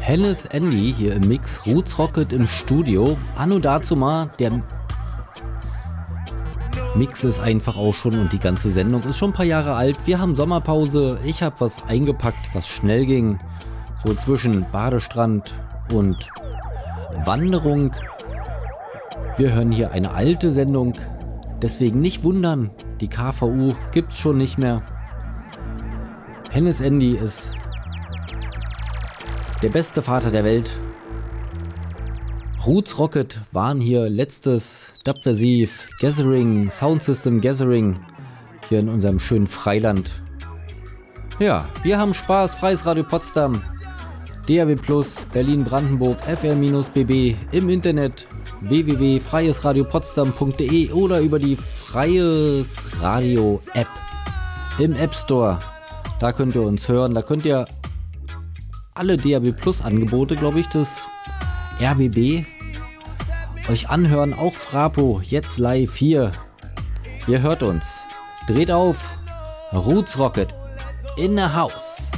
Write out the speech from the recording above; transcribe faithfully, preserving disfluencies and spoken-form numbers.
Hennes Andy hier im Mix, Roots Rocket im Studio. Anno dazu mal, der Mix ist einfach auch schon und die ganze Sendung ist schon ein paar Jahre alt. Wir haben Sommerpause, ich habe was eingepackt, was schnell ging. So zwischen Badestrand und Wanderung. Wir hören hier eine alte Sendung, deswegen nicht wundern, die K V U gibt's schon nicht mehr. Hennes Andy ist der beste Vater der Welt. Roots Rocket waren hier letztes Dubversiv Gathering, Soundsystem Gathering hier in unserem schönen Freiland. Ja, wir haben Spaß, Freies Radio Potsdam, D A B plus, Berlin-Brandenburg, F R-B B, im Internet w w w punkt freies radio potsdam punkt d e oder über die Freies Radio App im App Store. Da könnt ihr uns hören, da könnt ihr alle D A B plus Angebote, glaube ich, des R B B euch anhören. Auch Frapo, jetzt live hier. Ihr hört uns. Dreht auf. Roots Rocket in the house.